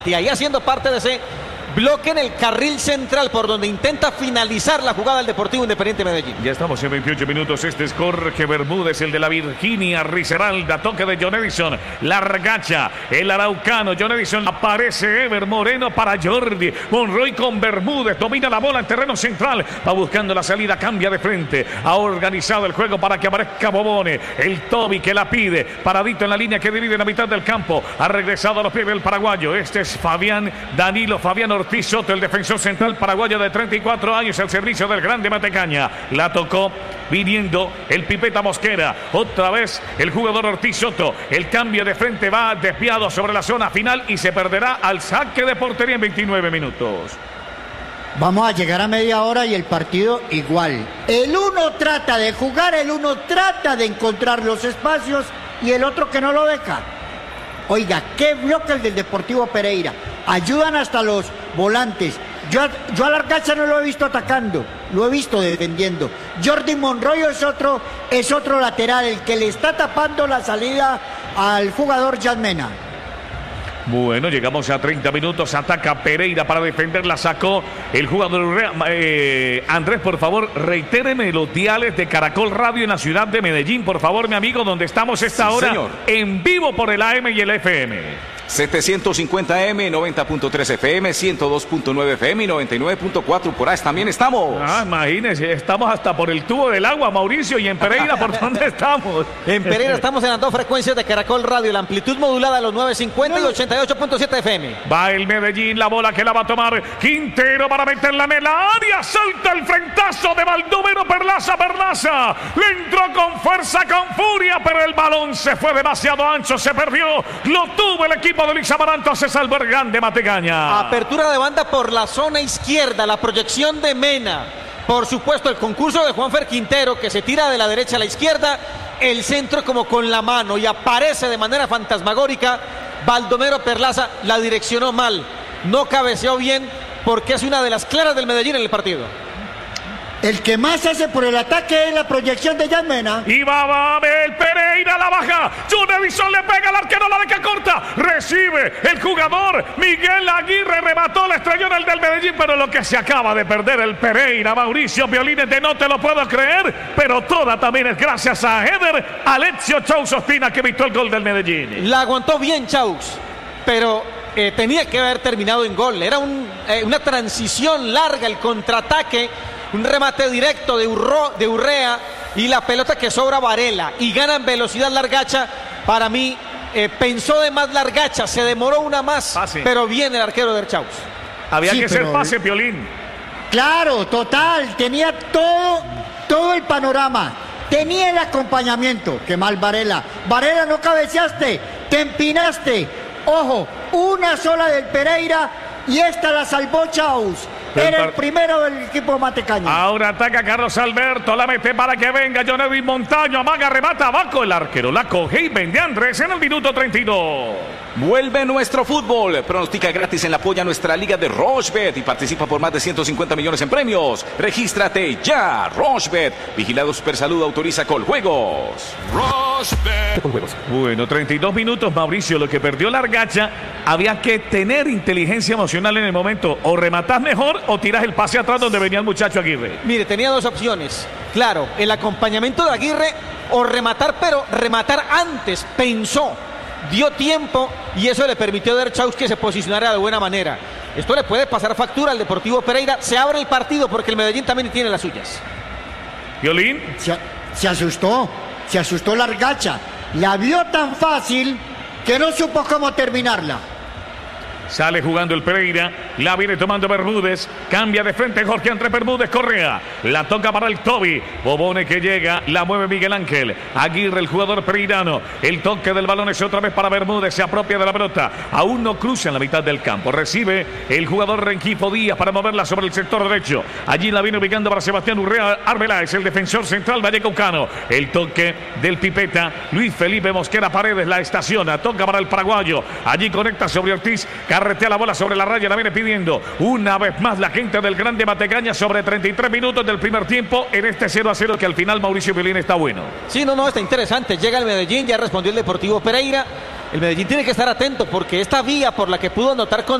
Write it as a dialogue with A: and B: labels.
A: Y ahí haciendo parte de ese bloque en el carril central por donde intenta finalizar la jugada del Deportivo Independiente Medellín.
B: Ya estamos en 28 minutos. Este es Jorge Bermúdez, el de la Virginia Risaralda. Toque de John Edison. Largacha, el araucano. John Edison, aparece Ever Moreno para Jordi Monroy con Bermúdez. Domina la bola en terreno central. Va buscando la salida, cambia de frente. Ha organizado el juego para que aparezca Bobone. El Toby que la pide. Paradito en la línea que divide en la mitad del campo. Ha regresado a los pies del paraguayo. Este es Fabián Ortiz Soto, el defensor central paraguayo de 34 años al servicio del Grande Matecaña. La tocó viniendo el Pipeta Mosquera. Otra vez el jugador Ortiz Soto. El cambio de frente va desviado sobre la zona final y se perderá al saque de portería en 29 minutos.
C: Vamos a llegar a media hora y el partido igual. El uno trata de jugar, el uno trata de encontrar los espacios y el otro que no lo deja. Oiga, qué bloque el del Deportivo Pereira. Ayudan hasta los volantes. Yo a Largacha no lo he visto atacando, lo he visto defendiendo. Jordi Monroy es otro lateral, el que le está tapando la salida al jugador Yasmena.
B: Bueno, llegamos a 30 minutos. Ataca Pereira para defender. La sacó el jugador Andrés, por favor, reitéreme los diales de Caracol Radio en la ciudad de Medellín, por favor, mi amigo, donde estamos esta hora, señor, en vivo por el AM y el FM.
D: 750M, 90.3 FM, 102.9 FM y 99.4 por ahí también estamos.
B: Imagínense, estamos hasta por el tubo del agua, Mauricio. ¿Y en Pereira por dónde estamos?
A: En Pereira estamos en las dos frecuencias de Caracol Radio, la amplitud modulada a los 950 y 88.7 FM.
B: Va el Medellín, la bola que la va a tomar Quintero para meterla en el área. Salta el frentazo de Baldomero Perlaza. Le entró con fuerza, con furia, pero el balón se fue demasiado ancho, se perdió. Lo tuvo el equipo de Luis Amaranto, se salva el Grande Matecaña.
A: Apertura de banda por la zona izquierda, la proyección de Mena. Por supuesto, el concurso de Juanfer Quintero, que se tira de la derecha a la izquierda. El centro como con la mano y aparece de manera fantasmagórica. Baldomero Perlaza la direccionó mal. No cabeceó bien porque es una de las claras del Medellín en el partido.
C: El que más hace por el ataque es la proyección de Yasmena.
B: Y va el Pereira, la baja. John Edison le pega al arquero, la deja corta. Recibe el jugador Miguel Aguirre, remató la estrellona el del Medellín, pero lo que se acaba de perder el Pereira, Mauricio Violines, de no te lo puedo creer, pero toda también es gracias a Eder Alexio Chaux Ospina, que evitó el gol del Medellín.
A: La aguantó bien Chaux, pero tenía que haber terminado en gol. Era una transición larga, el contraataque. Un remate directo de Urrea y la pelota que sobra Varela y gana en velocidad Largacha. Para mí pensó de más Largacha, se demoró una más, pero bien el arquero de Chaux.
B: Había que hacer pase, Piolín.
C: Claro, total, tenía todo el panorama, tenía el acompañamiento. Qué mal Varela, no cabeceaste, te empinaste. Ojo, una sola del Pereira y esta la salvó Chaux. Era el primero del equipo Matecaña.
B: Ahora ataca Carlos Alberto, la mete para que venga John Edwin Montaño, amaga, remata abajo el arquero, la coge y vende Andrés en el minuto 32.
D: Vuelve nuestro fútbol, pronostica gratis en la polla nuestra liga de Rochebet y participa por más de 150 millones en premios. Regístrate ya, Rochebet, vigilado Supersalud, autoriza Coljuegos.
B: Rochebet. Bueno, 32 minutos, Mauricio, lo que perdió Largacha, había que tener inteligencia emocional en el momento, o rematás mejor o tiras el pase atrás donde venía el muchacho Aguirre.
A: Mire, tenía dos opciones. Claro, el acompañamiento de Aguirre o rematar, pero rematar antes. Pensó, dio tiempo y eso le permitió a Chaux que se posicionara de buena manera. Esto le puede pasar factura al Deportivo Pereira. Se abre el partido porque el Medellín también tiene las suyas.
B: Violín.
C: Se asustó Largacha. La vio tan fácil que no supo cómo terminarla.
B: Sale jugando el Pereira, la viene tomando Bermúdez, cambia de frente Jorge Andrés Bermúdez Correa, la toca para el Toby, Bobone que llega, la mueve Miguel Ángel, Aguirre el jugador pereirano, el toque del balón es otra vez para Bermúdez, se apropia de la pelota, aún no cruza en la mitad del campo, recibe el jugador Rengifo Díaz para moverla sobre el sector derecho, allí la viene ubicando para Sebastián Urrea Arbeláez, el defensor central vallecaucano, el toque del Pipeta, Luis Felipe Mosquera Paredes la estaciona, toca para el paraguayo, allí conecta sobre Ortiz, Carretea la bola sobre la raya, la viene pidiendo una vez más la gente del Grande Matecaña sobre 33 minutos del primer tiempo en este 0-0 que al final Mauricio Piolín está bueno.
A: Sí, no, está interesante. Llega el Medellín, ya respondió el Deportivo Pereira. El Medellín tiene que estar atento porque esta vía por la que pudo anotar con